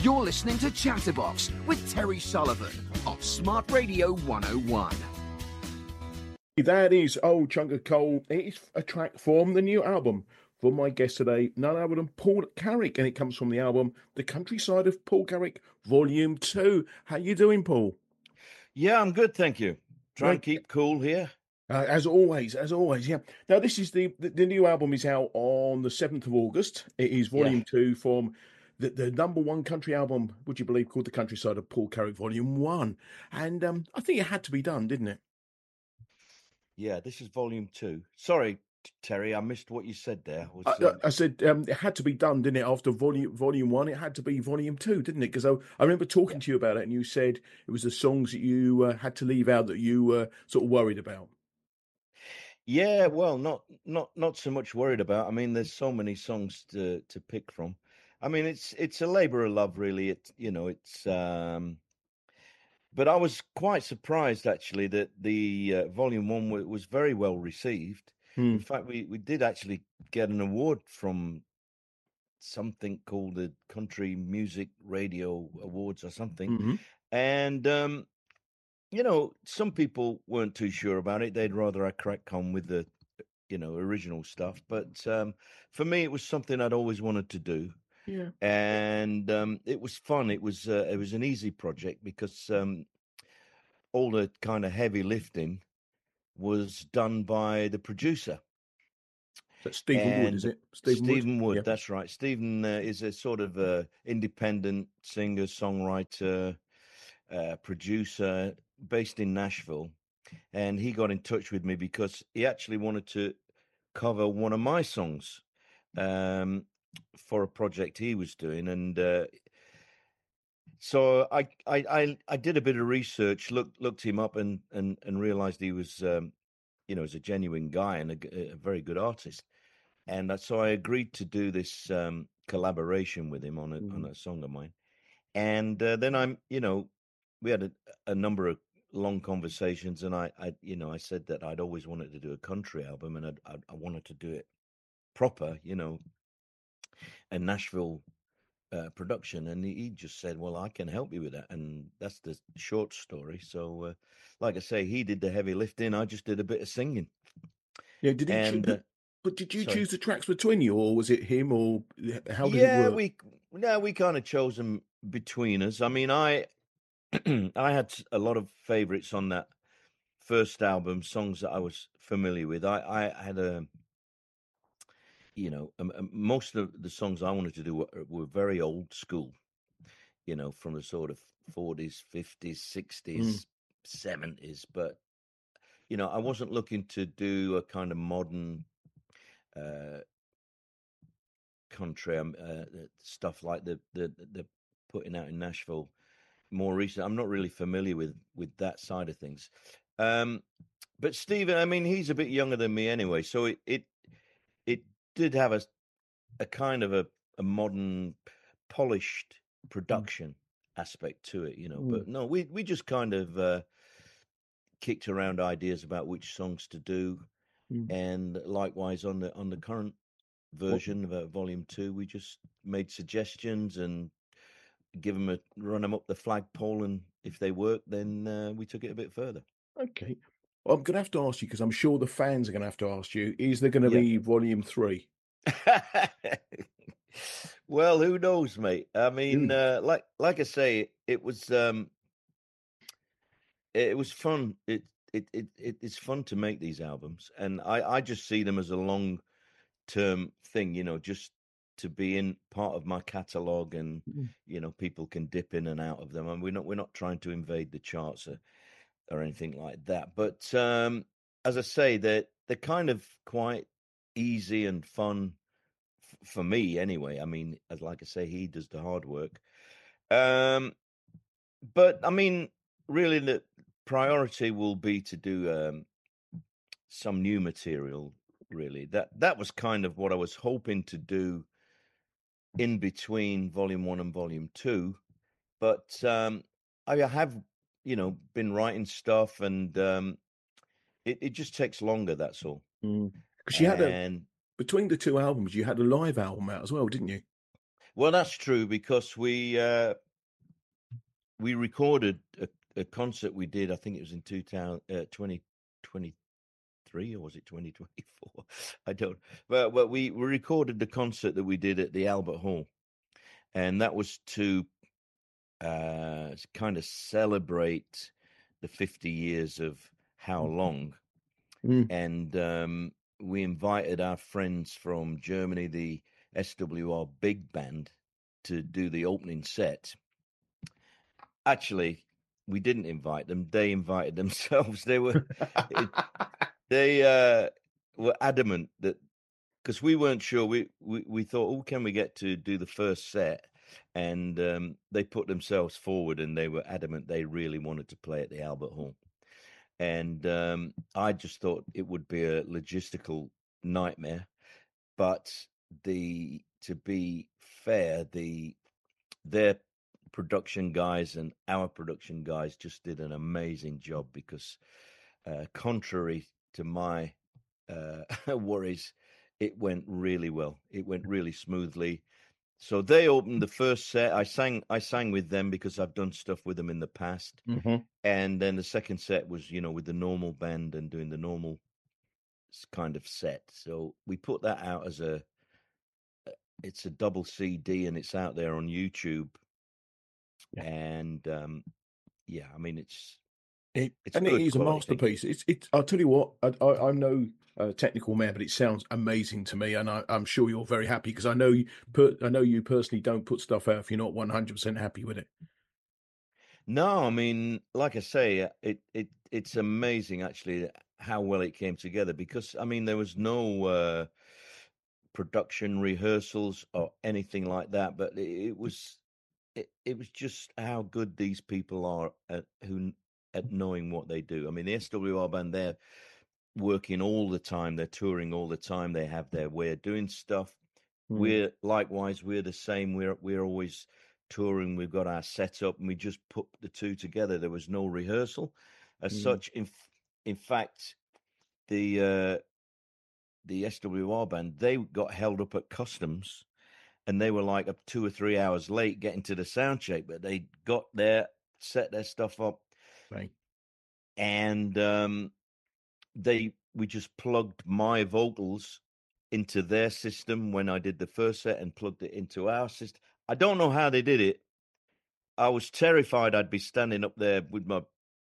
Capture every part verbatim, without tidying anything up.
You're listening to Chatterbox with Terry Sullivan on Smart Radio one oh one. That is Old Chunk of Coal. It is a track from the new album from my guest today, none other than Paul Carrick, and it comes from the album The Countryside of Paul Carrick, Volume two. How you doing, Paul? Yeah, I'm good, thank you. Trying to keep cool here. Uh, as always, as always, yeah. Now, this is the, the the new album is out on the seventh of August. It is Volume yeah. two from the, the number one country album, would you believe, called The Countryside of Paul Carrick, Volume one. And um, I think it had to be done, didn't it? Yeah, this is Volume two. Sorry, Terry, I missed what you said there. Was, I, uh... I said um, it had to be done, didn't it? After volume volume one, it had to be volume two, didn't it? Because I, I remember talking yeah. to you about it, and you said it was the songs that you uh, had to leave out that you were sort of worried about. Yeah, well, not not not so much worried about. I mean, there's so many songs to to pick from. I mean, it's it's a labour of love, really. It's you know, it's. Um... But I was quite surprised actually that the uh, volume one w- was very well received. Hmm. In fact, we, we did actually get an award from something called the Country Music Radio Awards or something. Mm-hmm. And, um, you know, some people weren't too sure about it. They'd rather I crack on with the, you know, original stuff. But um, for me, it was something I'd always wanted to do. Yeah. And um, it was fun. It was uh, it was an easy project because um, all the kind of heavy lifting was done by the producer. That's Stephen and Wood, is it? Stephen, Stephen Wood, Wood yeah. That's right. Stephen uh, is a sort of uh, independent singer, songwriter, uh, producer based in Nashville. And he got in touch with me because he actually wanted to cover one of my songs um, for a project he was doing. And uh, so I, I, I, I did a bit of research, looked looked him up, and and, and realized he was, um, you know, was a genuine guy and a, a very good artist. And so I agreed to do this um, collaboration with him on a, mm. on a song of mine. And uh, then I'm, you know, we had a, a number of long conversations, and I, I, you know, I said that I'd always wanted to do a country album, and I'd, I, I wanted to do it proper, you know, a Nashville uh, production. And he, he just said, "Well, I can help you with that," and that's the short story. So, uh, like I say, he did the heavy lifting. I just did a bit of singing. Yeah, did he? And, choose, uh, but did you sorry. choose the tracks between you, or was it him, or how did yeah, it work? we no, we kind of chose them between us. I mean, I I had a lot of favorites on that first album, songs that I was familiar with. I, I had a, you know, um, um, most of the songs I wanted to do were, were very old school, you know, from the sort of forties, fifties, sixties, mm. seventies. But, you know, I wasn't looking to do a kind of modern uh, country um, uh, stuff like the, the, the putting out in Nashville. More recent, I'm not really familiar with with that side of things. Um, but Stephen, I mean, he's a bit younger than me anyway, so it it, it did have a a kind of a, a modern, polished production mm. aspect to it, you know. Mm. But no, we we just kind of uh, kicked around ideas about which songs to do, mm. and likewise on the on the current version what? of uh, Volume Two, we just made suggestions and give them a run them up the flagpole, and if they work, then uh, we took it a bit further. Okay, well, I'm going to have to ask you because I'm sure the fans are going to have to ask you: is there going to yeah. be Volume Three? Well, who knows, mate? I mean, uh, like like I say, it was um, it was fun. It, it it it it's fun to make these albums, and I I just see them as a long term thing, you know, just to be in part of my catalog, and mm. you know, people can dip in and out of them, and we're not we're not trying to invade the charts or, or anything like that. But um, as I say, they're they're kind of quite easy and fun f- for me, anyway. I mean, as like I say, he does the hard work. Um, but I mean, really, the priority will be to do um, some new material. Really, that that was kind of what I was hoping to do in between Volume One and Volume Two, but um, I have, you know, been writing stuff, and um, it, it just takes longer. That's all. Because mm. you and, had a between the two albums, you had a live album out as well, didn't you? Well, that's true because we uh, we recorded a, a concert we did. I think it was in two thousand, uh, twenty twenty-three or was it twenty twenty-four? I don't. But but we, we recorded the concert that we did at the Albert Hall, and that was to uh, kind of celebrate the fifty years of How Long. Mm. And um, we invited our friends from Germany, the S W R Big Band, to do the opening set. Actually, we didn't invite them; they invited themselves. They were it, they uh, were adamant that because we weren't sure. We, we we thought, oh, can we get to do the first set? And um, they put themselves forward, and they were adamant they really wanted to play at the Albert Hall. And um, I just thought it would be a logistical nightmare. But the to be fair, the their production guys and our production guys just did an amazing job because, uh, contrary to my uh, worries, it went really well. It went really smoothly. So they opened the first set. I sang I sang with them because I've done stuff with them in the past. Mm-hmm. And then the second set was, you know, with the normal band and doing the normal kind of set. So we put that out as a, it's a double C D and it's out there on YouTube. Yeah. And um, yeah, I mean, it's, It, it's and it good is a quality. masterpiece. It's it. I'll tell you what. I, I, I'm no uh, technical man, but it sounds amazing to me, and I, I'm sure you're very happy because I know you. Per, I know you personally don't put stuff out if you're not one hundred percent happy with it. No, I mean, like I say, uh, it it it's amazing actually how well it came together because I mean there was no uh, production rehearsals or anything like that, but it, it was it, it was just how good these people are at who at knowing what they do. I mean, the S W R band, they're working all the time, they're touring all the time, they have their way of doing stuff. Mm. We're likewise, we're the same. We're we're always touring. We've got our setup, and we just put the two together. There was no rehearsal, as Mm. such. In in fact, the uh, the S W R band, they got held up at customs, and they were like up two or three hours late getting to the sound check. But they got there, set their stuff up, Right. and um, they we just plugged my vocals into their system when I did the first set and plugged it into our system. I don't know how they did it. I was terrified I'd be standing up there with my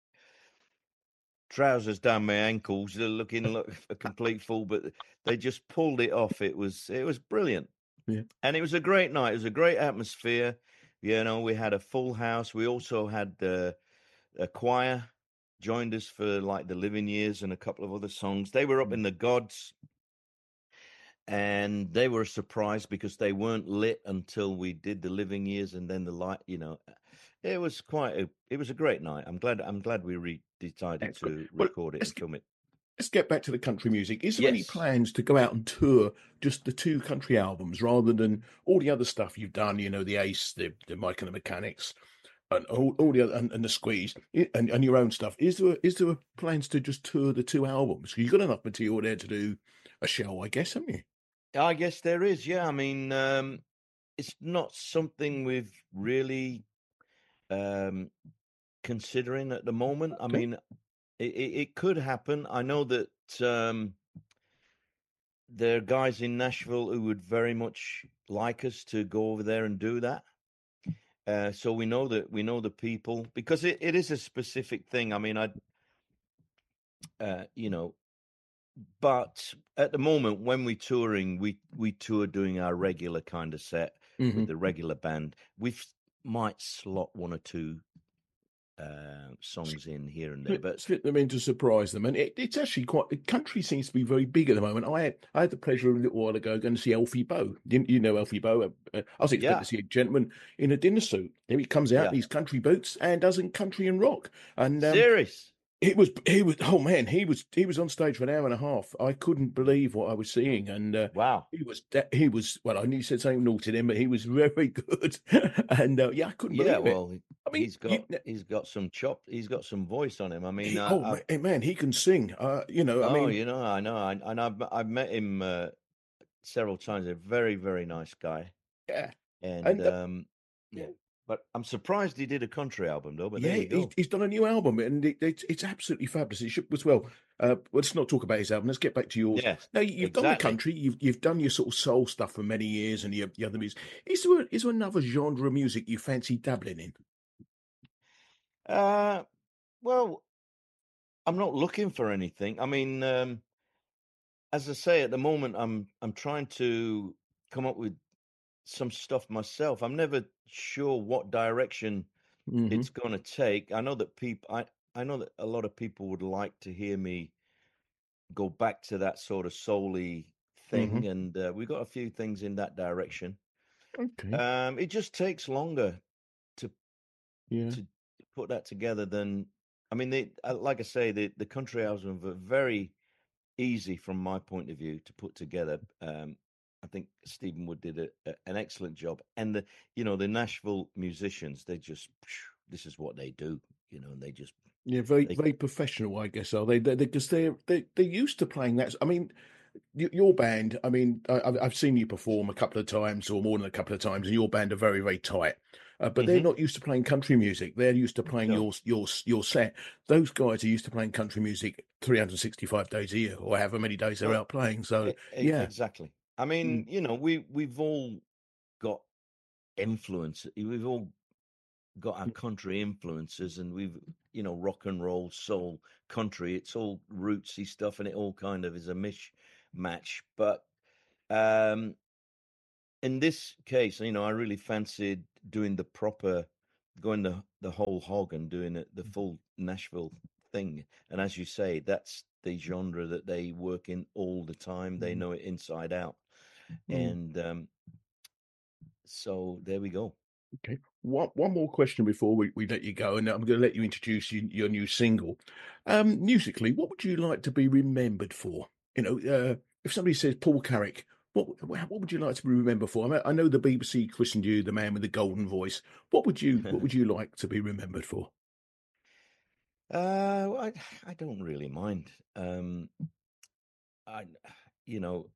trousers down my ankles, looking like a complete fool, but they just pulled it off. It was it was brilliant. Yeah. And it was a great night. It was a great atmosphere. You know, we had a full house. We also had uh, a choir joined us for like the Living Years and a couple of other songs. They were up in the Gods. And they were surprised because they weren't lit until we did the Living Years, and then the light. You know, it was quite a. It was a great night. I'm glad. I'm glad we re- decided Excellent. to Well, record it let's and film it. Let's get back to the country music. Is there any Yes. plans to go out and tour just the two country albums rather than all the other stuff you've done? You know, the Ace, the the Mike and the Mechanics, and all, all the other, and, and the Squeeze, I- and, and your own stuff. Is there is there plans to just tour the two albums? You've got enough material there to do a show, I guess, haven't you? I guess there is. Yeah. I mean, um, it's not something we've really um, considering at the moment. I Okay. mean, it, it, it could happen. I know that um, there are guys in Nashville who would very much like us to go over there and do that. Uh, so we know that we know the people because it, it is a specific thing. I mean, I, uh, you know, but at the moment when we're touring, we we tour doing our regular kind of set Mhm. with the regular band. We might slot one or two uh, songs in here and there, Slip, but slip them in to surprise them, and it, it's actually quite. The country seems to be very big at the moment. I had I had the pleasure a little while ago going to see Elfie Bow. You, you know Elfie Bow. Uh, I was expecting yeah, to see a gentleman in a dinner suit. Here he comes out yeah, in his country boots and doesn't country and rock. And um, serious. it was he was oh man he was he was on stage for an hour and a half. I couldn't believe what I was seeing, and uh, Wow. he was he was well. I knew you said something naughty then, but he was very good. and uh, yeah, I couldn't Yeah, believe it. well, I mean, he's got you, he's got some chop. He's got some voice on him. I mean, he, I, oh I've, man, man, he can sing. Uh, you know, I oh, mean. you know, I know, I, and I've I've met him uh, several times. A very very nice guy, Yeah. And And uh, um, yeah, yeah, but I'm surprised he did a country album though. But there yeah, you he, go. he's done a new album, and it, it's it's absolutely fabulous. It should as well. Uh, let's not talk about his album. Let's get back to yours. Yes, Now you've done the exactly. country, you've you've done your sort of soul stuff for many years, and your, your other music. Is there is there another genre of music you fancy dabbling in? Uh, well, I'm not looking for anything. I mean, um, as I say, at the moment, I'm I'm trying to come up with some stuff myself. I'm never sure what direction Hmm. it's going to take. I know that people, I I know that a lot of people would like to hear me go back to that sort of soul-y Hmm. thing, and uh, we've got a few things in that direction. Okay. Um, it just takes longer to Yeah. to put that together than. I mean, they, uh, like I say, the the country albums were very easy from my point of view to put together. Um, I think Stephen Wood did a, a, an excellent job, and the you know the Nashville musicians, they just this is what they do, you know, and they just Yeah, very they very professional, I guess. Are they? Because they, because they're they they're used to playing that. I mean, y- your band. I mean, I, I've I've seen you perform a couple of times, or more than a couple of times, and your band are very very tight. Uh, but they're hmm not used to playing country music. They're used to playing no your your your set. Those guys are used to playing country music three hundred sixty-five days a year, or however many days they're well out playing. So e- e- yeah. exactly. I mean, Mm, you know, we we've all got influence. We've all got our mm, country influences, and we've you know rock and roll, soul, country. It's all rootsy stuff, and it all kind of is a mishmatch. But um, in this case, you know, I really fancied doing the proper, going the the whole hog and doing it the full Nashville thing. And as you say, that's the genre that they work in all the time. They mm, know it inside out, mm. and um, so there we go. Okay. One one more question before we, we let you go, and I'm going to let you introduce you, your new single. Um, musically, what would you like to be remembered for? You know, uh, if somebody says Paul Carrick, what what what would you like to be remembered for? I, mean, I know the B B C christened you the man with the golden voice. What would you what would you like to be remembered for? Uh, well, I I don't really mind. Um, I you know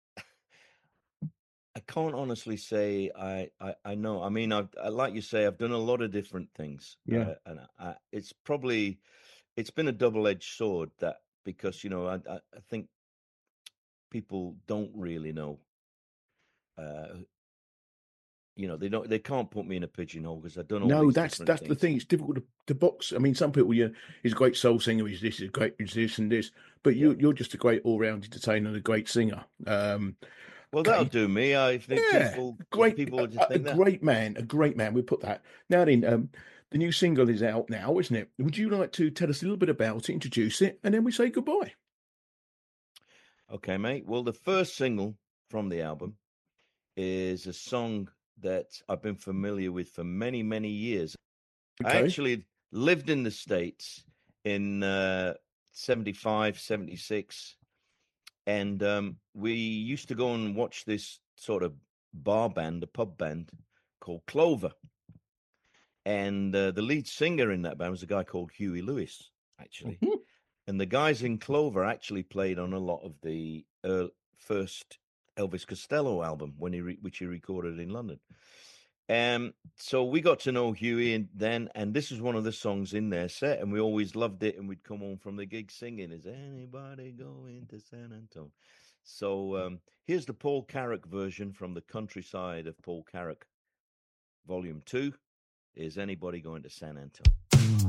I can't honestly say I I, I know. I mean, I've I, like you say, I've done a lot of different things, Yeah. uh, and I, it's probably it's been a double edged sword that because you know I I, I think people don't really know. Uh, you know, they don't they can't put me in a pigeonhole because I've done all No, these that's different that's the things. thing. It's difficult to, to box. I mean, some people, yeah, he's a great soul singer. He's this, he's great, he's this and this. But Yeah. you, you're just a great all-round entertainer and a great singer. Um, Well, that'll okay. do me. I think Yeah, people if great, people just a, a think that. great man, a great man. We put that. Now then, um, the new single is out now, isn't it? Would you like to tell us a little bit about it, introduce it, and then we say goodbye? Okay, mate. Well, the first single from the album is a song that I've been familiar with for many, many years. I Okay. actually lived in the States in uh, seventy-five, seventy-six, and um, we used to go and watch this sort of bar band, a pub band called Clover. And uh, the lead singer in that band was a guy called Huey Lewis, actually. Mhm. And the guys in Clover actually played on a lot of the uh, first Elvis Costello album when he re- which he recorded in London. Um, so we got to know Huey and then, and this was one of the songs in their set, and we always loved it. And we'd come home from the gig singing, "Is anybody going to San Antonio?" So um, here's the Paul Carrack version from the countryside of Paul Carrack, Volume Two. Is anybody going to San Antonio?